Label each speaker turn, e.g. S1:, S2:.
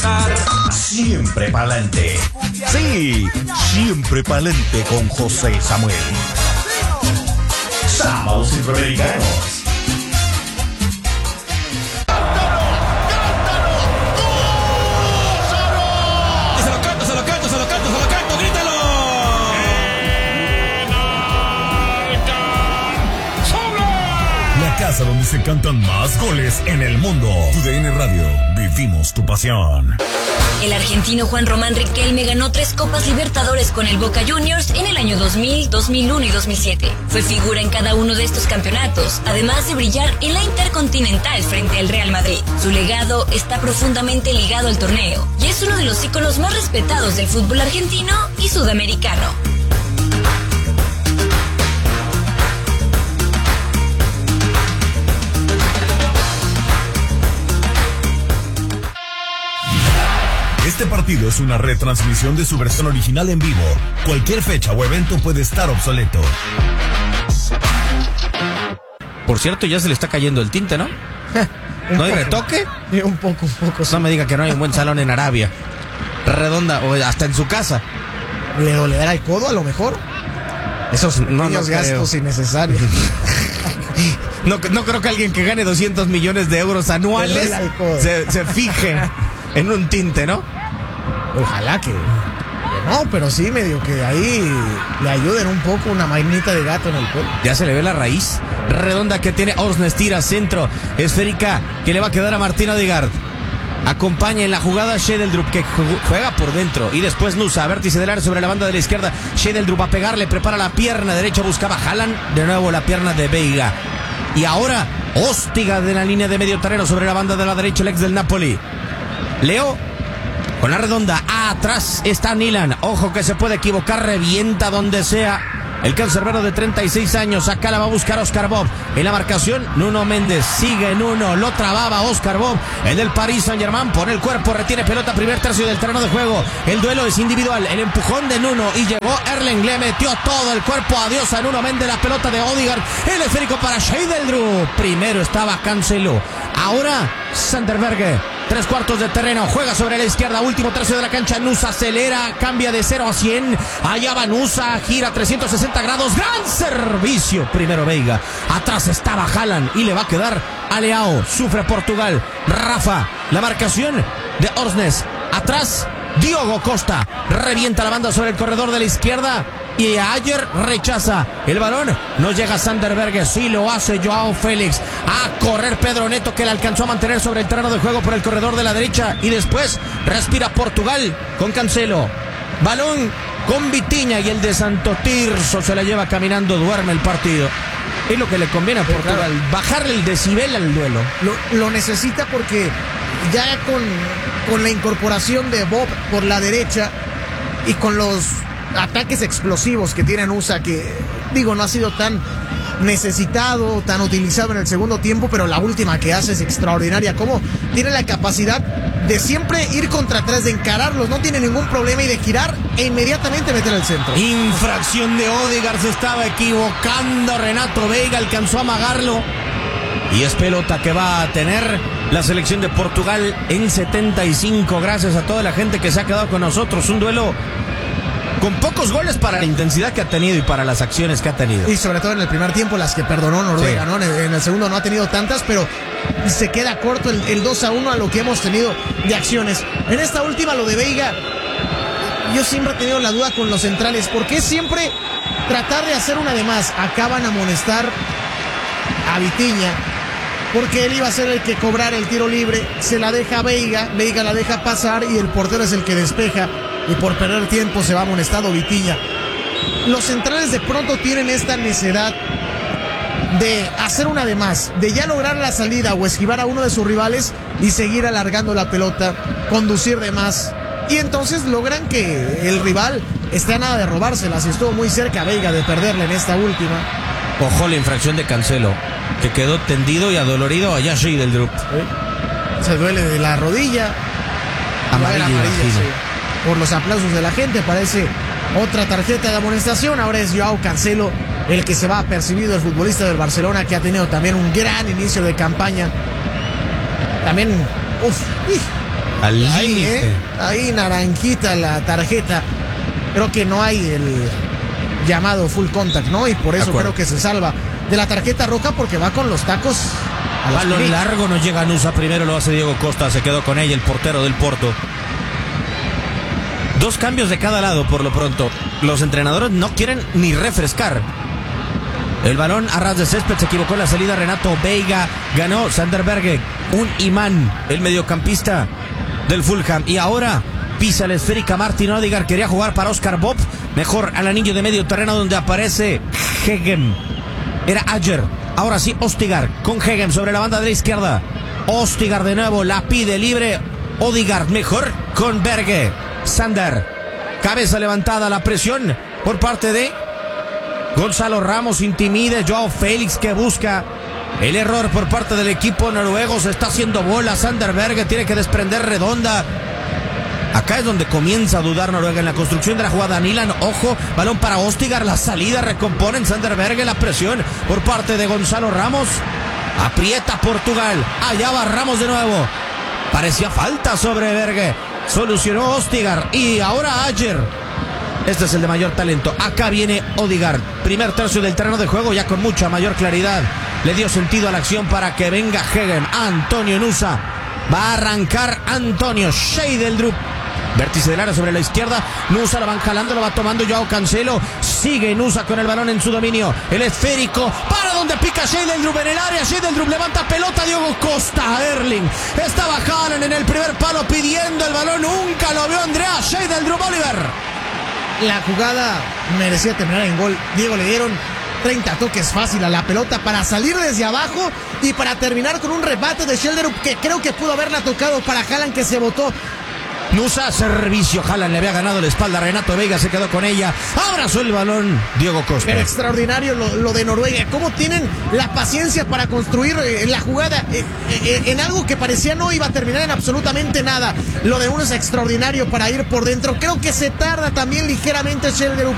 S1: gozar.
S2: Siempre pa'lante. Sí, siempre pa'lante con José Samuel. Sábados Centroamericanos.
S3: Casa donde se cantan más goles en el mundo. TUDN Radio, vivimos tu pasión.
S4: El argentino Juan Román Riquelme ganó 3 Copas Libertadores con el Boca Juniors en el año 2000, 2001 y 2007. Fue figura en cada uno de estos campeonatos, además de brillar en la Intercontinental frente al Real Madrid. Su legado está profundamente ligado al torneo y es uno de los íconos más respetados del fútbol argentino y sudamericano.
S3: Este partido es una retransmisión de su versión original en vivo. Cualquier fecha o evento puede estar obsoleto.
S5: Por cierto, ya se le está cayendo el tinte, ¿no? ¿No hay retoque?
S6: Un poco.
S5: No me diga que no hay un buen salón en Arabia. Redonda, o hasta en su casa.
S6: ¿Le dolerá el codo a lo mejor?
S5: Esos
S6: pequeños gastos innecesarios.
S5: No creo que alguien que gane 200 millones de euros anuales se fije en un tinte, ¿no?
S6: Ojalá que no, pero sí medio que ahí le ayuden un poco, una magnita de gato en el cuello.
S5: Ya se le ve la raíz redonda que tiene Orsnes, tira centro, esférica que le va a quedar a Martín Odegaard. Acompaña en la jugada Shedeldrup, que juega por dentro, y después Nusa, vértice del área sobre la banda de la izquierda. Shedeldrup a pegarle, prepara la pierna derecha, buscaba Haaland, de nuevo la pierna de Veiga. Y ahora Hóstiga de la línea de medio terreno sobre la banda de la derecha, el ex del Napoli. Leo con la redonda, atrás está Nilan, ojo que se puede equivocar, revienta donde sea el cancerbero de 36 años, acá la va a buscar Oscar Bob, en la marcación Nuno Méndez, sigue Nuno, lo trababa Oscar Bob, el del Paris Saint-Germain, pone el cuerpo, retiene pelota, primer tercio del terreno de juego, el duelo es individual, el empujón de Nuno y llegó Erling, le metió todo el cuerpo, adiós a Nuno Méndez, la pelota de Odegaard, el esférico para Shedeldrup, primero estaba Cancelo, ahora Sanderberge, 3/4 de terreno, juega sobre la izquierda, último tercio de la cancha, Nusa acelera, cambia de 0 a 100, allá va Nusa, gira 360 grados, gran servicio, primero Veiga, atrás estaba Haaland y le va a quedar a Leao, sufre Portugal, Rafa, la marcación de Orsnes, atrás Diogo Costa, revienta la banda sobre el corredor de la izquierda y Ayer rechaza el balón, no llega Sanderberge, sí lo hace Joao Félix, a correr Pedro Neto que le alcanzó a mantener sobre el terreno de juego por el corredor de la derecha y después respira Portugal con Cancelo, balón con Vitinha y el de Santo Tirso se la lleva caminando, duerme el partido. Es lo que le conviene a Portugal, claro, bajarle el decibel al duelo.
S6: Lo necesita porque ya con la incorporación de Bob por la derecha y con los ataques explosivos que tiene USA, que digo, no ha sido tan necesitado, tan utilizado en el segundo tiempo, pero la última que hace es extraordinaria, como tiene la capacidad de siempre ir contra atrás, de encararlos, no tiene ningún problema y de girar e inmediatamente meter el centro.
S5: Infracción de Odegaard, se estaba equivocando Renato Veiga, alcanzó a amagarlo y es pelota que va a tener la selección de Portugal en 75, gracias a toda la gente que se ha quedado con nosotros, un duelo con pocos goles para la intensidad que ha tenido y para las acciones que ha tenido.
S6: Y sobre todo en el primer tiempo las que perdonó Noruega, sí, ¿no? En el segundo no ha tenido tantas, pero se queda corto el 2-1 a lo que hemos tenido de acciones. En esta última, lo de Veiga, yo siempre he tenido la duda con los centrales, porque siempre tratar de hacer una de más. Acaban a amonestar a Vitinha, porque él iba a ser el que cobrara el tiro libre, se la deja a Veiga, Veiga la deja pasar y el portero es el que despeja. Y por perder tiempo se va amonestado Vitinha. Los centrales de pronto tienen esta necesidad de hacer una de más, de ya lograr la salida o esquivar a uno de sus rivales y seguir alargando la pelota, conducir de más. Y entonces logran que el rival esté a nada de robárselas. Y estuvo muy cerca Veiga de perderla en esta última.
S5: Ojo la infracción de Cancelo, que quedó tendido y adolorido allá Shedeldrup.
S6: Se duele de la rodilla.
S5: Amarilla,
S6: sí. Por los aplausos de la gente, parece otra tarjeta de amonestación. Ahora es Joao Cancelo el que se va apercibido, el futbolista del Barcelona, que ha tenido también un gran inicio de campaña. También,
S5: Al
S6: Ahí,
S5: límite.
S6: ahí naranjita la tarjeta. Creo que no hay el llamado full contact, ¿no? Y por eso
S5: acuerdo.
S6: creo que se salva de la tarjeta roja porque va con los tacos a los
S5: Balón
S6: pies.
S5: largo, no llega Nusa, primero lo hace Diego Costa, se quedó con ella el portero del Porto. 2 cambios de cada lado por lo pronto. Los entrenadores no quieren ni refrescar. El balón a ras de césped, se equivocó en la salida Renato Veiga, ganó Sander Berge, un imán, el mediocampista del Fulham. Y ahora pisa la esférica Martin Odegaard, quería jugar para Oscar Bob, mejor al anillo de medio terreno donde aparece Hegem. Era Ayer, ahora sí Odegaard con Hegem sobre la banda de la izquierda. Odegaard de nuevo, la pide libre, Odegaard mejor con Berge. Sander, cabeza levantada, la presión por parte de Gonzalo Ramos, intimide Joao Félix que busca el error por parte del equipo noruego, se está haciendo bola, Sander Berge tiene que desprender redonda. Acá es donde comienza a dudar Noruega en la construcción de la jugada. Nilan, ojo, balón para Odegaard, la salida, recomponen Sander Berge, la presión por parte de Gonzalo Ramos, aprieta Portugal, allá va Ramos de nuevo, parecía falta sobre Berge, solucionó Odegaard y ahora Ayer. Este es el de mayor talento. Acá viene Odegaard. Primer tercio del terreno de juego ya con mucha mayor claridad. Le dio sentido a la acción para que venga Hegem. Antonio Nusa. Va a arrancar Antonio Scheidel-Drup. Vértice del área sobre la izquierda. Nusa la van jalando, lo va tomando Joao Cancelo. Sigue Nusa con el balón en su dominio. El esférico. Para donde pica Scheidel-Drup en el área. Scheidel-Drup levanta pelota. Diogo Costa. Erling. Estaba Haaland en el primer palo pidiendo el balón. Nunca lo vio Andrea Scheidel-Drup. Oliver.
S6: La jugada merecía terminar en gol. Diego, le dieron 30 toques fácil a la pelota para salir desde abajo y para terminar con un rebate de Scheidel-Drup que creo que pudo haberla tocado para Haaland, que se botó.
S5: Nusa, servicio, Haaland le había ganado la espalda, Renato Veiga se quedó con ella, abrazó el balón Diego Costa.
S6: Pero extraordinario lo de Noruega, cómo tienen la paciencia para construir la jugada en algo que parecía no iba a terminar en absolutamente nada. Lo de uno es extraordinario para ir por dentro. Creo que se tarda también ligeramente Scheidel-Drup